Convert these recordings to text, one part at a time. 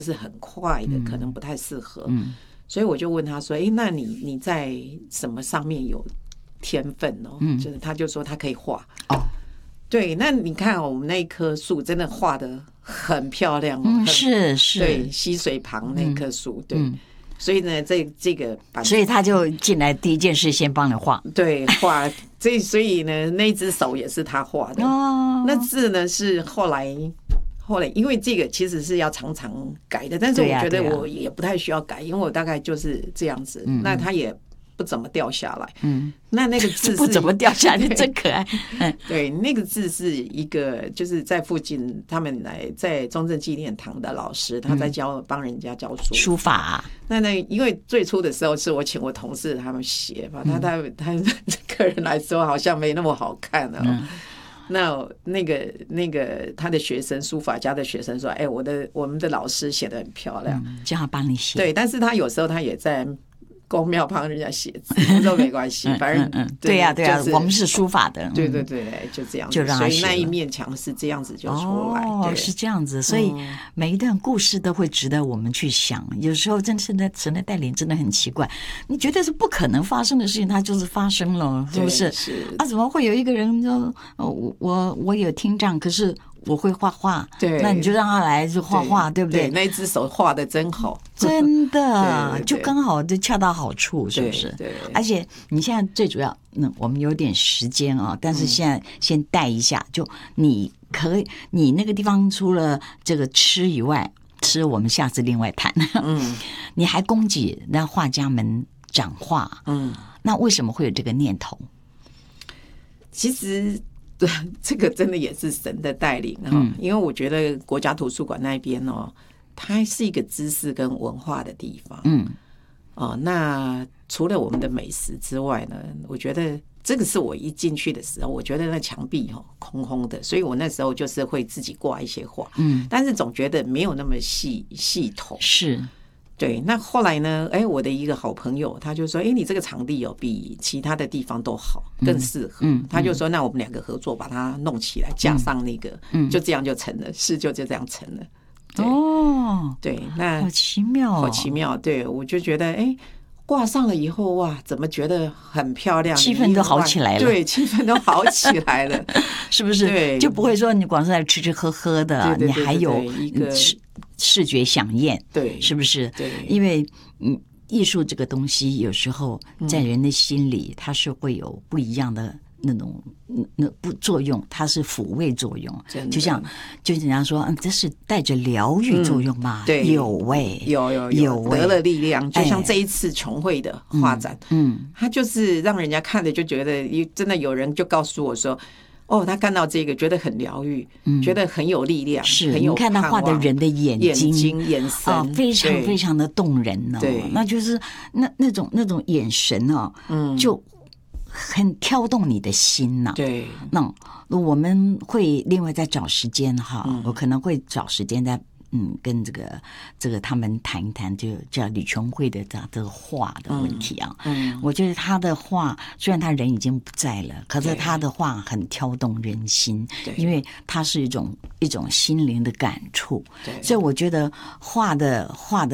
是很快的，可能不太适合。所以我就问他说：“那你在什么上面有天分哦？”就是他就说他可以画。对，那你看我们那一棵树真的画得很漂亮哦。 是， 对，溪水旁那棵树，对。所以呢，这个， 所以他就进来第一件事先帮你画， 对，画。所以呢，那只手也是他画的。那字呢是后来，因为这个其实是要常常改的，但是我觉得我也不太需要改，因为我大概就是这样子。那他也不怎么掉下来。那个字是不怎么掉下来，真可爱。 对，那个字是一个就是在附近他们来在中正纪念堂的老师，他在帮人家教书法。 那因为最初的时候是我请我同事他们写吧，他个人来说好像没那么好看哦。那个他的学生，书法家的学生说：“我们的老师写得很漂亮， 叫他帮你写。” 对，但是他有时候他也在公庙帮人家写字，我说没关系，反正对呀，我们是书法的， 对，就这样子，所以那一面墙是这样子就出来， 是这样子，所以每一段故事都会值得我们去想。有时候真的是神的带领真的很奇怪，你觉得是不可能发生的事情，它就是发生了，是不是？怎么会有一个人说我有听障，可是我会画画， 对， 那你就让他来就画画，对不对？ 那只手画得真好， 真的就刚好就恰到好处，是不是？ 对。 而且你现在最主要，我们有点时间啊，但是现在先带一下，就你那个地方除了这个吃以外，吃我们下次另外谈。你还供给让画家们展画，那为什么会有这个念头？ 其实。这个真的也是神的带领因为我觉得国家图书馆那边它是一个知识跟文化的地方。那除了我们的美食之外呢，我觉得这个是我一进去的时候，我觉得那墙壁空空的，所以我那时候就是会自己挂一些画，但是总觉得没有那么系统。 是。 对，那后来呢？我的一个好朋友，他就说：“你这个场地比其他的地方都好，更适合。”他就说：“那我们两个合作，把它弄起来，加上那个，就这样就成了，事就这样成了。”对，那好奇妙， 好奇妙。对，我就觉得，挂上了以后，哇，怎么觉得很漂亮， 气氛都好起来了。 对，气氛都好起来了， 是不是？ 对， 就不会说你光是在吃吃喝喝的，你还有一个视觉响艳， 对， 是不是？ 对， 因为艺术这个东西，有时候在人的心里，它是会有不一样的那种不作用，它是抚慰作用，就像人家说，这是带着疗愈作用嘛？ 对， 有得了力量，就像这一次琼慧的画展，他就是让人家看的就觉得，真的有人就告诉我说。他看到这个觉得很疗愈，觉得很有力量， 是很有你看他画的人的眼睛、 眼神非常非常的动人呢。 对， 那就是那种眼神就很挑动你的心呐。 对， 那我们会另外再找时间我可能会找时间再。跟这个他们谈一谈，就叫李琼慧的这个画的问题啊。我觉得他的画虽然他人已经不在了，可是他的画很挑动人心，因为它是一种心灵的感触。所以我觉得画的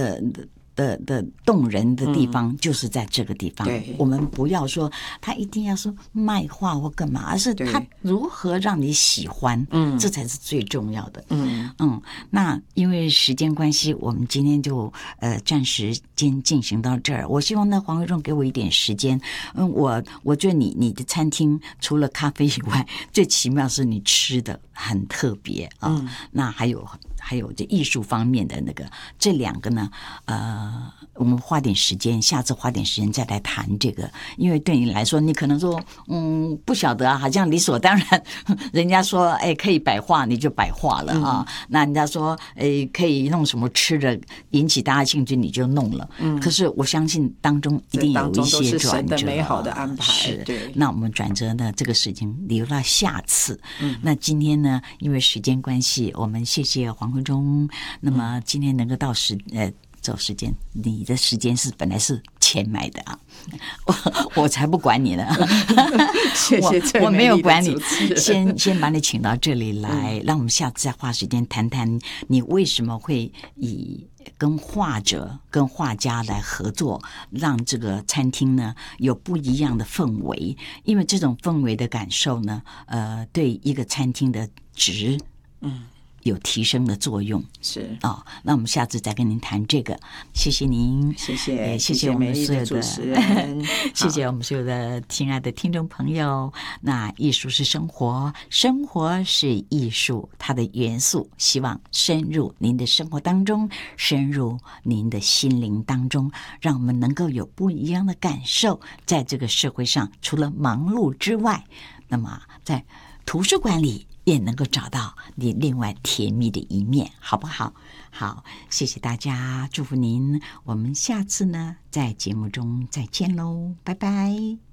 动人的地方就是在这个地方。我们不要说他一定要说卖画或干嘛，而是他如何让你喜欢，这才是最重要的。那因为时间关系，我们今天就暂时间进行到这儿。我希望呢，黄慧忠给我一点时间。我觉得你的餐厅除了咖啡以外，最奇妙是你吃的很特别那还有这艺术方面的这两个呢，我们花点时间，下次花点时间再来谈这个。因为对你来说，你可能说，不晓得好像理所当然。人家说，可以摆画，你就摆画了那人家说，可以弄什么吃的，引起大家兴趣，你就弄了。可是我相信当中一定有一些转折， 美好的安排。 是，对。那我们转折呢，这个事情留到下次。那今天呢，因为时间关系，我们谢谢黄慧忠。那么今天能够找时间，你的时间是本来是钱买的我才不管你呢。 谢谢我没有管你，先把你请到这里来，让我们下次再花时间谈谈你为什么会以跟画者、跟画家来合作，让这个餐厅呢有不一样的氛围。因为这种氛围的感受呢，对一个餐厅的质，有提升的作用。 是哦，那我们下次再跟您谈这个。谢谢您， 谢谢， 谢谢我们所有的主持人， 谢谢我们所有的亲爱的听众朋友。那艺术是生活，生活是艺术，它的元素希望深入您的生活当中，深入您的心灵当中，让我们能够有不一样的感受。在这个社会上，除了忙碌之外，那么在图书馆里也能够找到你另外甜蜜的一面，好不好？好，谢谢大家，祝福您。我们下次呢，在节目中再见喽，拜拜。